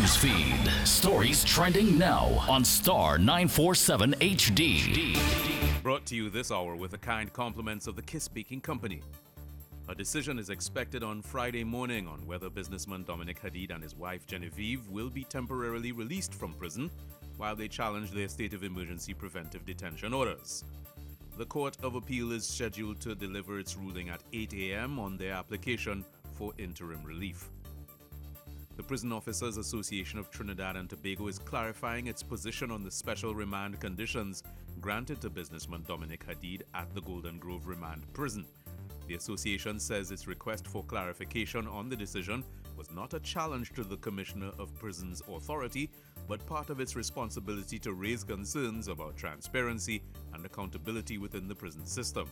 News feed. Stories trending now on Star 947 HD. Brought to you this hour with the kind compliments of the Kiss Baking Company. A decision is expected on Friday morning on whether businessman Dominic Hadid and his wife Genevieve will be temporarily released from prison while they challenge their state of emergency preventive detention orders. The Court of Appeal is scheduled to deliver its ruling at 8 a.m. on their application for interim relief. The Prison Officers Association of Trinidad and Tobago is clarifying its position on the special remand conditions granted to businessman Dominic Hadid at the Golden Grove Remand Prison. The association says its request for clarification on the decision was not a challenge to the Commissioner of Prisons Authority, but part of its responsibility to raise concerns about transparency and accountability within the prison system.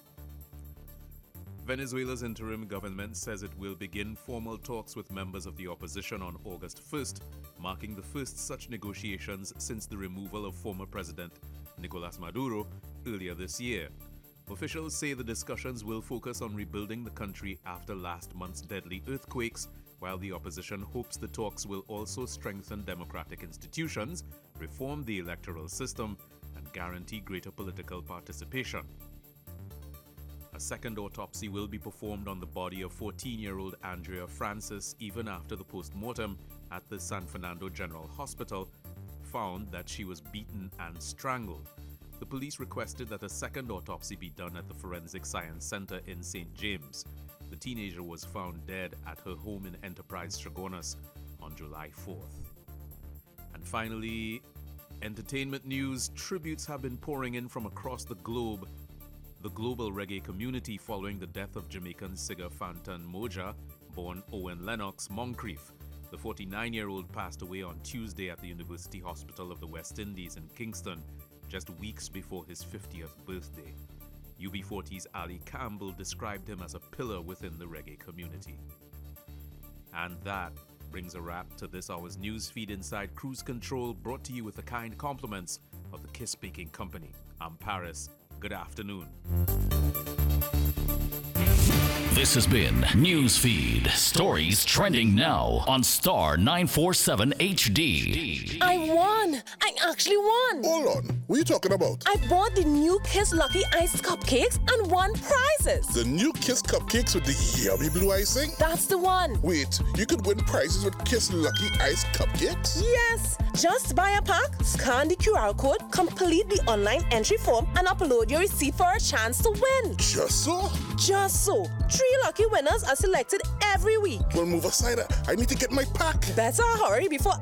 Venezuela's interim government says it will begin formal talks with members of the opposition on August 1st, marking the first such negotiations since the removal of former President Nicolas Maduro earlier this year. Officials say the discussions will focus on rebuilding the country after last month's deadly earthquakes, while the opposition hopes the talks will also strengthen democratic institutions, reform the electoral system, and guarantee greater political participation. A second autopsy will be performed on the body of 14-year-old Andrea Francis even after the post-mortem at the San Fernando General Hospital found that she was beaten and strangled. The police requested that a second autopsy be done at the Forensic Science Center in St. James. The teenager was found dead at her home in Enterprise Stragonas on July 4th. And finally, entertainment news. Tributes have been pouring in from across the globe. The global reggae community following the death of Jamaican singer Fantan Mojah, born Owen Lennox Moncrief. The 49-year-old passed away on Tuesday at the University Hospital of the West Indies in Kingston, just weeks before his 50th birthday. UB40's Ali Campbell described him as a pillar within the reggae community. And that brings a wrap to this hour's news feed inside Cruise Control, brought to you with the kind compliments of the Kiss Baking Company. I'm Paris. Good afternoon. This has been Newsfeed. Stories trending now on Star 947 HD. I won! I actually won! Hold on, what are you talking about? I bought the new Kiss Lucky Ice cupcakes and won prizes. The new Kiss cupcakes with the yummy blue icing? That's the one. Wait, you could win prizes with Kiss Lucky Ice cupcakes? Yes! Just buy a pack, scan the QR code, complete the online entry form, and upload your receipt for a chance to win. Just so? Just so. 3 lucky winners are selected every week. Well, move aside. I need to get my pack. Better hurry before